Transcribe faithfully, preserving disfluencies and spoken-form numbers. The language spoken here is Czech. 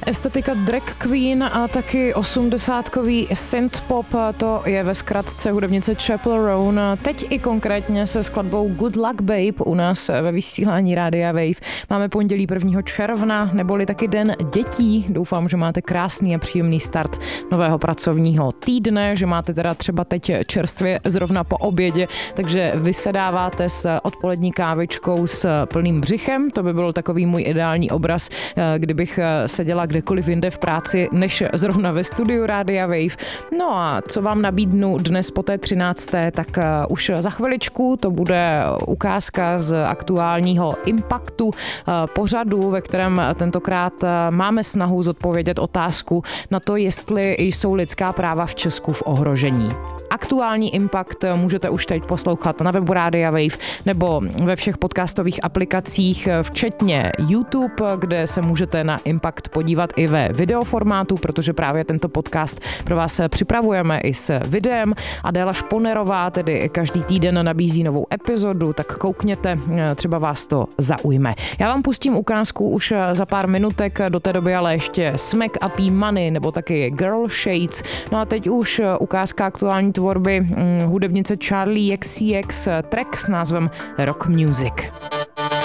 Estetika drag queen a taky osmdesátkový synthpop, to je ve zkratce hudebnice Chappell Roan. Teď i konkrétně se skladbou Good Luck Babe u nás ve vysílání Rádia Wave. Máme pondělí prvního června, neboli taky den dětí. Doufám, že máte krásný a příjemný start nového pracovního týdne, že máte teda třeba teď čerstvě zrovna po obědě, takže vysedáváte s odpolední kávičkou s plným břichem. To by byl takový můj ideální obraz, kdybych seděla kdekoliv jinde v práci, než zrovna ve studiu Rádia Wave. No a co vám nabídnu dnes po té třinácté, tak už za chviličku to bude ukázka z aktuálního Impactu pořadu, ve kterém tentokrát máme snahu zodpovědět otázku na to, jestli jsou lidská práva v Česku v ohrožení. Aktuální Impact můžete už teď poslouchat na webu Rádia Wave nebo ve všech podcastových aplikacích, včetně YouTube, kde se můžete na Impact podívat i ve videoformátu, protože právě tento podcast pro vás připravujeme i s videem. Adéla Šponerová tedy každý týden nabízí novou epizodu, tak koukněte, třeba vás to zaujme. Já vám pustím ukázku už za pár minutek, do té doby ale ještě Smack a P-Money nebo taky Girl Shades. No a teď už ukázka aktuální tvorby hudebnice Charli X C X, track s názvem Rock Music.